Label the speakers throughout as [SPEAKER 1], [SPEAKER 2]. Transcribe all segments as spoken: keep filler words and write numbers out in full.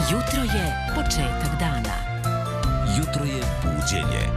[SPEAKER 1] Jutro je početak dana.
[SPEAKER 2] Jutro je buđenje.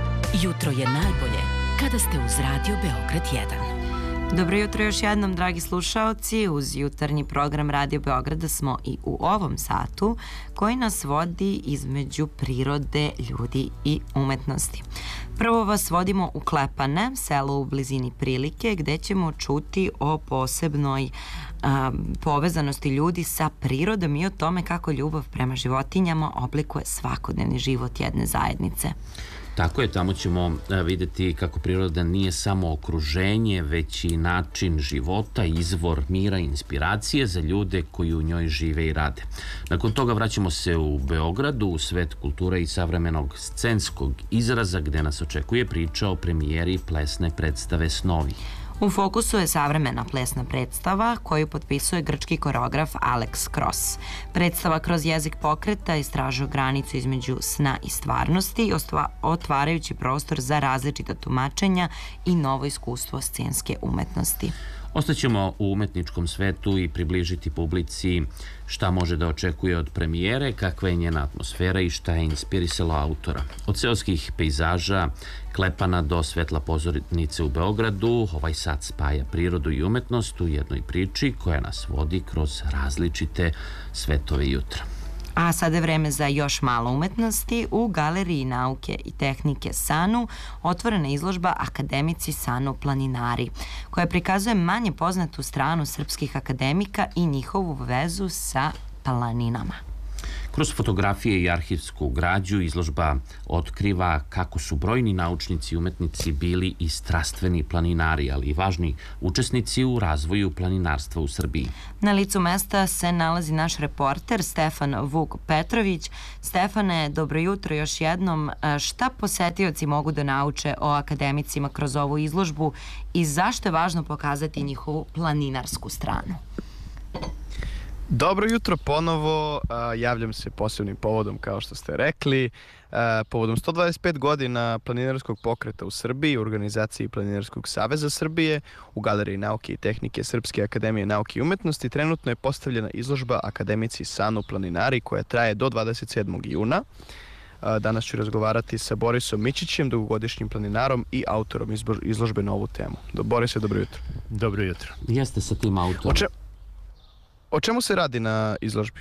[SPEAKER 1] Jutro je najbolje kada ste uz Radio Beograd jedan.
[SPEAKER 3] Dobro jutro još jednom, dragi slušaoci. Uz jutarnji program Radio Beograda smo i u ovom satu koji nas vodi između prirode, ljudi i umetnosti. Prvo vas vodimo u Klepane, selo u blizini Prilike, gde ćemo čuti o posebnoj a, povezanosti ljudi sa prirodom i o tome kako ljubav prema životinjama oblikuje svakodnevni život jedne zajednice.
[SPEAKER 4] Tako je, tamo ćemo vidjeti kako priroda nije samo okruženje, već i način života, izvor mira i inspiracije za ljude koji u njoj žive i rade. Nakon toga vraćamo se u Beogradu, u svet kulture i savremenog scenskog izraza, gde nas očekuje priča o premijeri plesne predstave Snovi.
[SPEAKER 3] U fokusu je savremena plesna predstava koju potpisuje grčki koreograf Alex Cross. Predstava kroz jezik pokreta istražuje granicu između sna i stvarnosti, otvarajući prostor za različita tumačenja i novo iskustvo scenske umetnosti.
[SPEAKER 4] Ostaćemo u umetničkom svetu i približiti publici šta može da očekuje od premijere, kakva je njena atmosfera i šta je inspirisalo autora. Od seoskih pejzaža Klepana do svetla pozornice u Beogradu, ovaj sat spaja prirodu i umetnost u jednoj priči koja nas vodi kroz različite svetove jutra.
[SPEAKER 3] A sada je vreme za još malo umetnosti. U Galeriji nauke i tehnike SANU otvorena izložba Akademici SANU planinari, koja prikazuje manje poznatu stranu srpskih akademika i njihovu vezu sa planinama.
[SPEAKER 4] Kroz fotografije i arhivsku građu izložba otkriva kako su brojni naučnici i umetnici bili i strastveni planinari, ali i važni učesnici u razvoju planinarstva u Srbiji.
[SPEAKER 3] Na licu mesta se nalazi naš reporter Stefan Vuk Petrović. Stefane, dobro jutro još jednom. Šta posetioci mogu da nauče o akademicima kroz ovu izložbu i zašto je važno pokazati njihovu planinarsku stranu?
[SPEAKER 5] Dobro jutro ponovo, javljam se posebnim povodom kao što ste rekli, povodom sto dvadeset pet godina planinarskog pokreta u Srbiji, u organizaciji Planinarskog saveza Srbije, u Galeriji nauke i tehnike Srpske akademije nauke i umetnosti trenutno je postavljena izložba Akademici SANU planinari koja traje do dvadeset sedmog juna. Danas ću razgovarati sa Borisom Mićićem, dugogodišnjim planinarom i autorom izložbe na ovu temu. Borise, dobro jutro.
[SPEAKER 6] Dobro jutro.
[SPEAKER 4] Jeste sa tim autorom.
[SPEAKER 5] O čemu se radi na izložbi?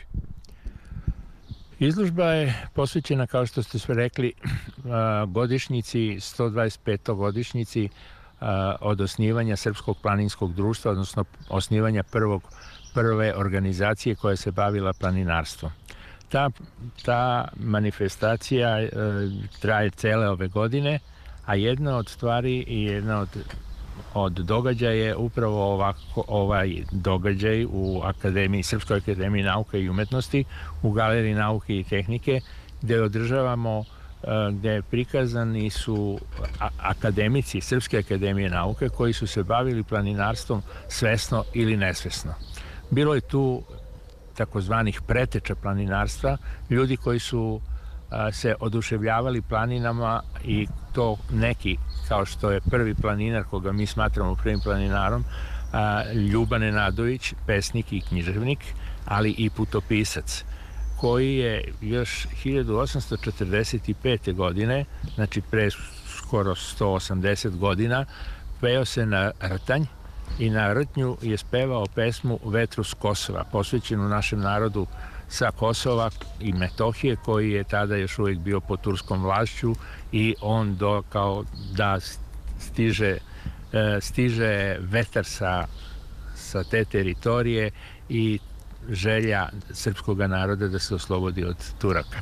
[SPEAKER 6] Izložba je posvećena, kao što ste sve rekli, godišnjici, sto dvadeset petoj godišnjici od osnivanja Srpskog planinskog društva, odnosno osnivanja prvog, prve organizacije koja se bavila planinarstvom. Ta, ta manifestacija traje cele ove godine, a jedna od stvari i jedna od od događaja je upravo ovako, ovaj događaj u Akademiji, Srpskoj akademiji nauke i umetnosti, u Galeriji nauke i tehnike, gde održavamo, gde prikazani su akademici Srpske akademije nauke koji su se bavili planinarstvom svesno ili nesvesno. Bilo je tu takozvanih preteča planinarstva, ljudi koji su se oduševljavali planinama i to neki, kao što je prvi planinar koga mi smatramo prvim planinarom, Ljuban Nenadović, pesnik i književnik, ali i putopisac, koji je još hiljadu osamsto četrdeset pete. godine, znači pre skoro sto osamdeset godina, peo se na rtanj i na rtnju je spevao pesmu Vetru s Kosova, posvećenu našem narodu sa Kosova i Metohije, koji je tada još uvijek bio pod turskom vlašću i on do, kao da stiže, stiže vetar sa, sa te teritorije i želja srpskog naroda da se oslobodi od Turaka.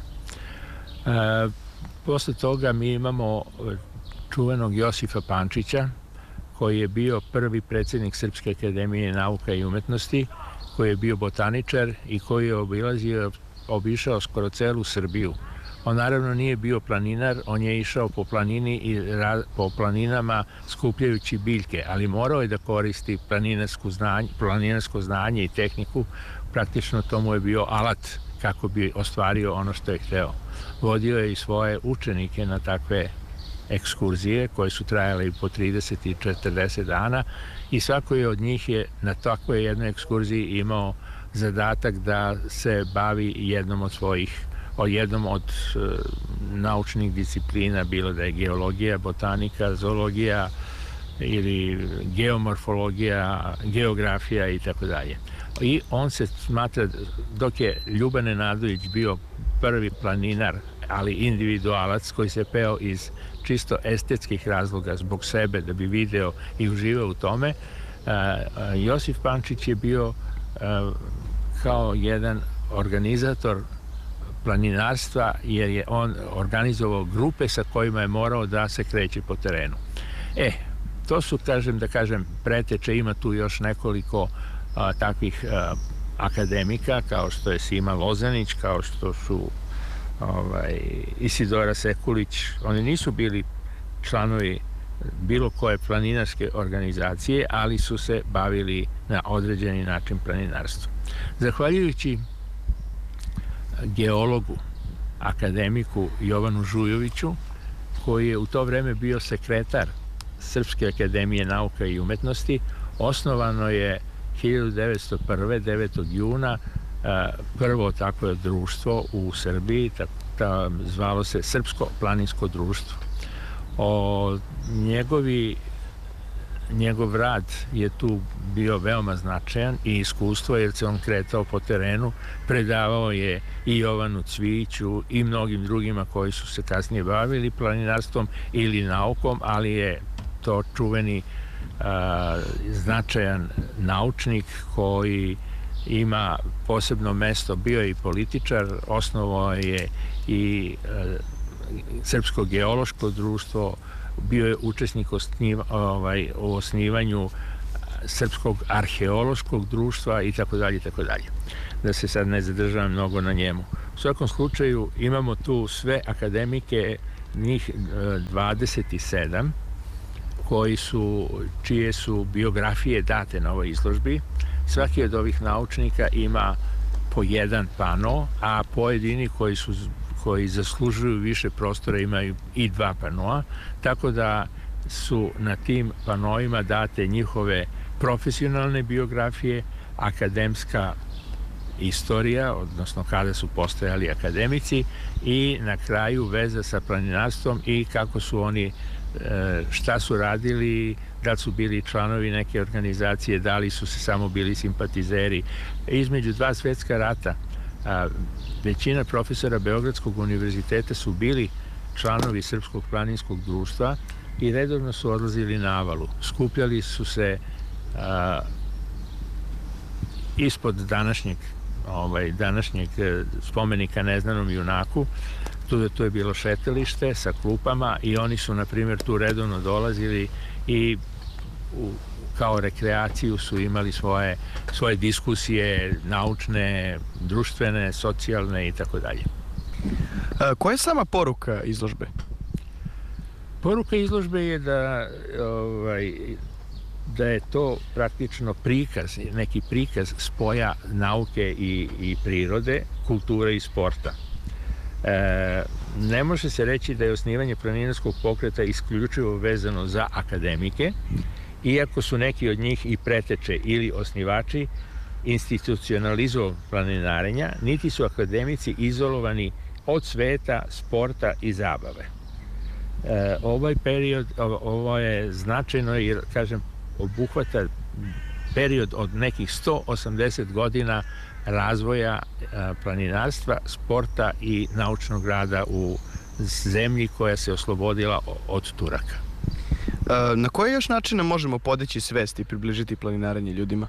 [SPEAKER 6] E, posle toga mi imamo čuvenog Josifa Pančića, koji je bio prvi predsjednik Srpske akademije nauka i umetnosti, koji je bio botaničar i koji je obilazio, obišao skoro celu Srbiju. On naravno nije bio planinar, on je išao po planini i po planinama skupljajući biljke, ali morao je da koristi planinarsko znanje, planinarsko znanje i tehniku. Praktično to mu je bio alat kako bi ostvario ono što je hteo. Vodio je i svoje učenike na takve ekskurzije koje su trajale i po trideset i četrdeset dana i svako je od njih je na takvoj jednoj ekskurziji imao zadatak da se bavi jednom od svojih, o jednom od uh, naučnih disciplina, bilo da je geologija, botanika, zoologija ili geomorfologija, geografija i tako dalje. I on se smatra, dok je Ljuba Nenadović bio prvi planinar, ali individualac koji se peo iz čisto estetskih razloga zbog sebe, da bi video i uživao u tome, Josif Pančić je bio kao jedan organizator planinarstva, jer je on organizovao grupe sa kojima je morao da se kreće po terenu. E, to su, kažem, da kažem, preteče, ima tu još nekoliko a, takvih a, akademika, kao što je Sima Lozanić, kao što su ovaj, Isidora Sekulić. Oni nisu bili članovi bilo koje planinarske organizacije, ali su se bavili na određeni način planinarstvom. Zahvaljujući geologu, akademiku Jovanu Žujoviću, koji je u to vreme bio sekretar Srpske akademije nauka i umetnosti, osnovano je hiljadu devetsto prve. devetog juna prvo takvo društvo u Srbiji, ta, zvalo se Srpsko planinsko društvo. O, njegovi, njegov rad je tu bio veoma značajan i iskustvo, jer se on kretao po terenu, predavao je i Jovanu Cvijiću i mnogim drugima koji su se kasnije bavili planinarstvom ili naukom, ali je to čuveni a, značajan naučnik koji ima posebno mesto, bio je i političar, osnovao je i a, Srpsko geološko društvo, bio je učesnik osniva, ovaj, u osnivanju Srpskog arheološkog društva i tako dalje i tako dalje. Da se sad ne zadržavam mnogo na njemu. U svakom slučaju imamo tu sve akademike, njih dvadeset sedam, koji su, čije su biografije date na ovoj izložbi. Svaki od ovih naučnika ima po jedan pano, a pojedini koji su koji zaslužuju više prostora imaju i dva panoa, tako da su na tim panoima date njihove profesionalne biografije, akademska istorija, odnosno kada su postojali akademici, i na kraju veza sa planinarstvom i kako su oni, šta su radili, da li su bili članovi neke organizacije, da li su se samo bili simpatizeri. Između dva svetska rata a, većina profesora Beogradskog univerziteta su bili članovi Srpskog planinskog društva i redovno su odlazili na Avalu. Skupljali su se a, ispod današnjeg, ovaj, današnjeg spomenika neznanom junaku. Tu, tu je bilo šetalište sa klupama i oni su, na primjer, tu redovno dolazili i u, kao rekreaciju su imali svoje, svoje diskusije naučne, društvene, socijalne i tako dalje.
[SPEAKER 5] Koja je sama poruka izložbe?
[SPEAKER 6] Poruka izložbe je da, ovaj, da je to praktično prikaz, neki prikaz spoja nauke i, i prirode, kulture i sporta. E, ne može se reći da je osnivanje planinarskog pokreta isključivo vezano za akademike, iako su neki od njih i preteče ili osnivači institucionalizovanog planinarenja, niti su akademici izolovani od sveta, sporta i zabave. E, ovaj period, ovo je značajno jer, kažem, obuhvata period od nekih sto osamdeset godina razvoja planinarstva, sporta i naučnog rada u zemlji koja se oslobodila od Turaka.
[SPEAKER 5] Na koje još načine možemo podići svest i približiti planinarenje ljudima?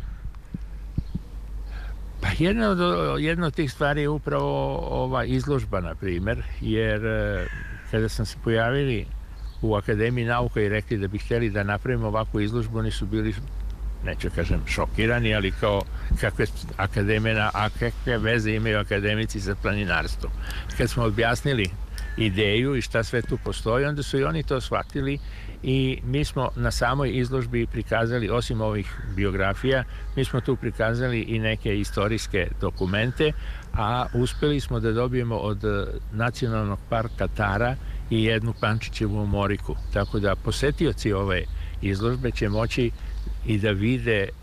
[SPEAKER 6] Pa jedna od, jedna od tih stvari je upravo ova izložba, na primjer, jer kada sam se pojavili u Akademiji nauka i rekli da bi htjeli da napravimo ovakvu izložbu, oni su bili, neću kažem šokirani, ali kao kakve akademena, a kakve veze imaju akademici sa planinarstvom. Kad smo objasnili ideju i šta sve tu postoji, onda su i oni to shvatili i mi smo na samoj izložbi prikazali, osim ovih biografija, mi smo tu prikazali i neke istorijske dokumente, a uspeli smo da dobijemo od Nacionalnog parka Tara i jednu Pančićevu omoriku. Tako da posetioci ove izložbe će moći i da vide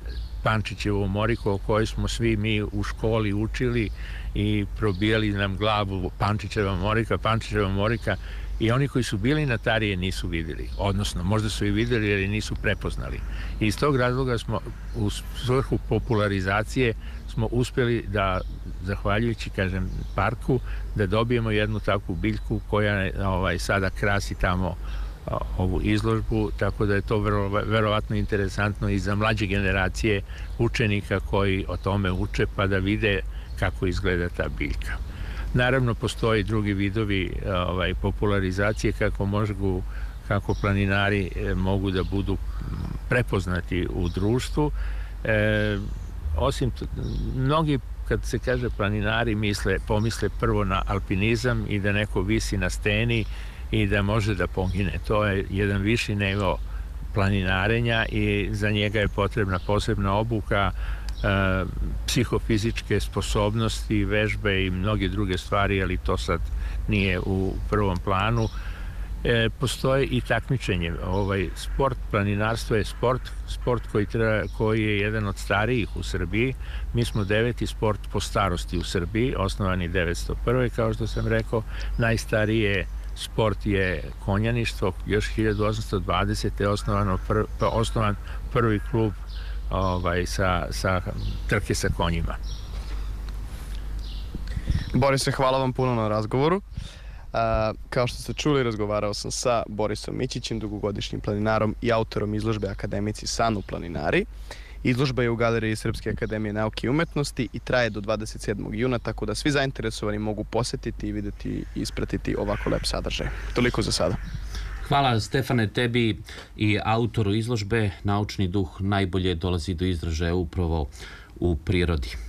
[SPEAKER 6] Pančićevu Moriku o kojoj smo svi mi u školi učili i probijali nam glavu Pančićeva Morika, Pančićeva Morika, i oni koji su bili na Tarije nisu vidjeli, odnosno možda su i vidjeli jer nisu prepoznali. I iz tog razloga smo u svrhu popularizacije smo uspjeli da, zahvaljujući, kažem, parku, da dobijemo jednu takvu biljku koja ovaj, sada krasi tamo ovu izložbu, tako da je to vero, verovatno interesantno i za mlađe generacije učenika koji o tome uče, pa da vide kako izgleda ta biljka. Naravno, postoji drugi vidovi ovaj, popularizacije kako mogu, kako planinari e, mogu da budu prepoznati u društvu. E, osim, to, mnogi kad se kaže planinari misle, pomisle prvo na alpinizam i da neko visi na steni i da može da pogine. To je jedan viši nivo planinarenja i za njega je potrebna posebna obuka, e, psihofizičke sposobnosti, vežbe i mnoge druge stvari, ali to sad nije u prvom planu. E, postoje i takmičenje. Ovaj sport, planinarstvo je sport, sport koji, treba, koji je jedan od starijih u Srbiji. Mi smo deveti sport po starosti u Srbiji, osnovani devetsto prve. Kao što sam rekao, najstarije sport je konjaništvo, još hiljadu osamsto dvadesete je osnovano pr, osnovan prvi klub ovaj, sa, sa trke sa konjima.
[SPEAKER 5] Borise, hvala vam puno na razgovoru. A, kao što ste čuli, razgovarao sam sa Borisom Mićićem, dugogodišnjim planinarom i autorom izložbe Akademici San u planinari. Izložba je u Galeriji Srpske akademije nauke i umetnosti i traje do dvadeset sedmog juna, tako da svi zainteresovani mogu posetiti i vidjeti i ispratiti ovako lep sadržaj. Toliko za sada.
[SPEAKER 4] Hvala, Stefane, tebi i autoru izložbe. Naučni duh najbolje dolazi do izražaja upravo u prirodi.